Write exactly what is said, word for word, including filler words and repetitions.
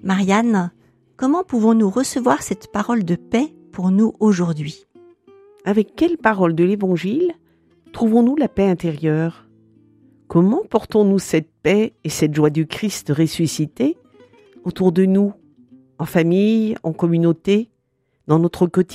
Marianne, comment pouvons-nous recevoir cette parole de paix pour nous aujourd'hui ? Avec quelle parole de l'Évangile trouvons-nous la paix intérieure ? Comment portons-nous cette paix et cette joie du Christ ressuscité autour de nous, en famille, en communauté, dans notre quotidien ?